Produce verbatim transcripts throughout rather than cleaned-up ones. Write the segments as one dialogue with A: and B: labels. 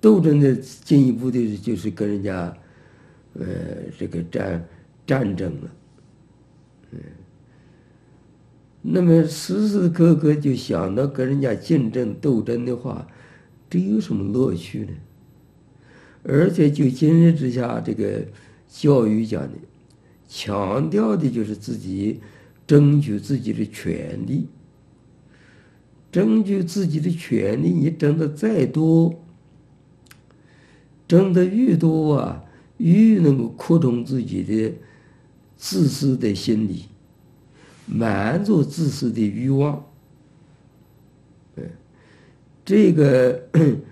A: 斗争的进一步的就是跟人家，呃，这个战战争了，嗯，那么时时刻刻就想到跟人家竞争斗争的话，这有什么乐趣呢？而且就今日之下这个教育讲的，强调的就是自己争取自己的权利，争取自己的权利，你争得再多。争得越多啊，越能够扩充自己的自私的心理，满足自私的欲望。这个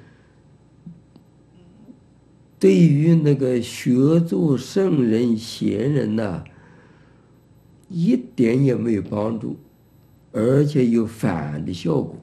A: 对于那个学做圣人贤人呐、啊，一点也没有帮助，而且有反的效果。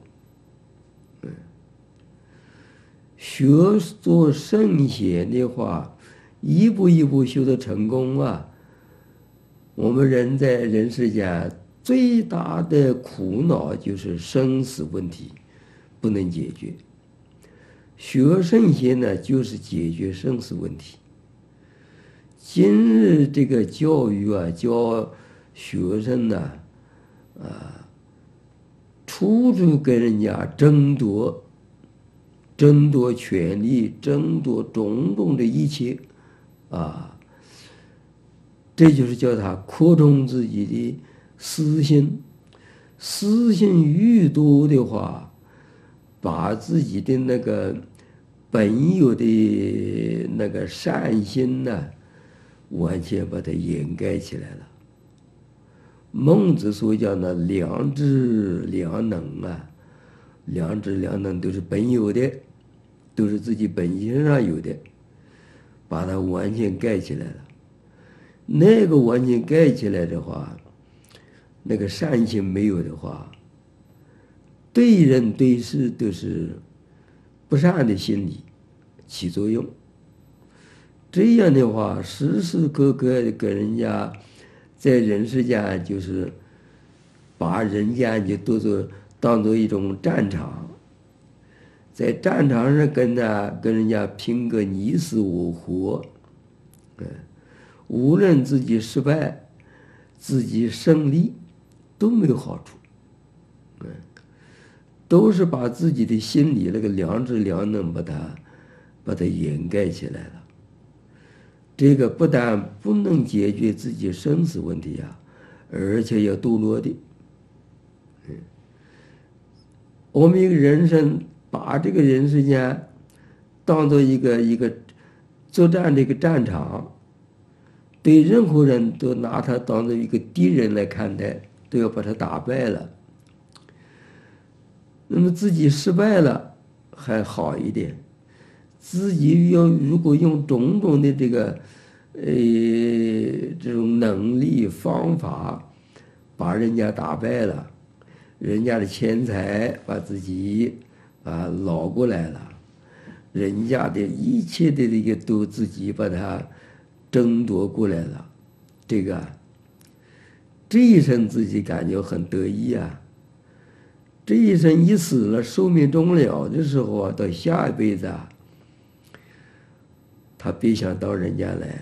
A: 学做圣贤的话，一步一步修得成功啊。我们人在人世间最大的苦恼就是生死问题不能解决。学圣贤呢，就是解决生死问题。今日这个教育啊，教学生呢、啊，啊，处处跟人家争夺。争夺权利，争夺种种的一切，啊，这就是叫他扩充自己的私心。私心愈多的话，把自己的那个本有的那个善心呢、啊，完全把它掩盖起来了。孟子所讲的良知良能啊，良知良能都是本有的。都是自己本性上有的，把它完全盖起来了。那个完全盖起来的话，那个善心没有的话，对人对事都是不善的心理起作用。这样的话，时时刻刻跟人家在人世间，就是把人间就当做当做一种战场。在战场上跟他跟人家拼个你死我活，嗯，无论自己失败，自己胜利，都没有好处，嗯，都是把自己的心里那个良知良能把它把它掩盖起来了。这个不但不能解决自己生死问题啊，而且要堕落的。嗯，我们一个人生。把这个人世间当做一个一个作战的一个战场，对任何人都拿他当做一个敌人来看待，都要把他打败了。那么自己失败了还好一点，自己要如果用种种的这个呃这种能力方法把人家打败了，人家的钱财把自己啊，捞过来了，人家的一切的这个都自己把它争夺过来了，这个这一生自己感觉很得意啊。这一生一死了，寿命终了的时候啊，到下一辈子啊，他别想到人家来，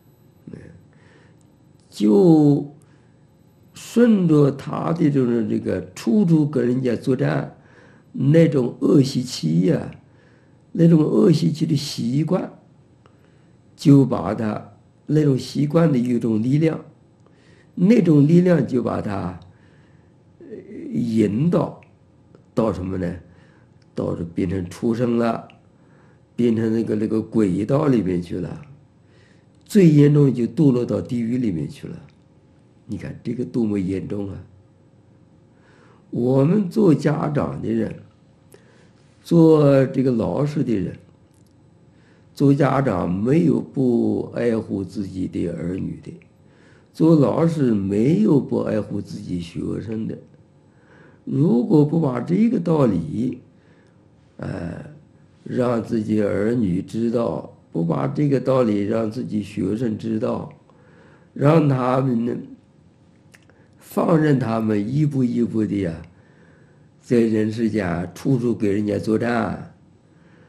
A: 就顺着他的这种这个处处跟人家作战。那种恶习气呀、啊，那种恶习气的习惯，就把他那种习惯的一种力量，那种力量就把他引导到什么呢？到这变成畜生了，变成那个那个轨道里面去了，最严重就堕落到地狱里面去了。你看这个多么严重啊！我们做家长的人，做这个老师的人，做家长没有不爱护自己的儿女的，做老师没有不爱护自己学生的。如果不把这个道理，呃，让自己儿女知道，不把这个道理让自己学生知道，让他们呢，放任他们一步一步的呀，在人世间处处给人家作战，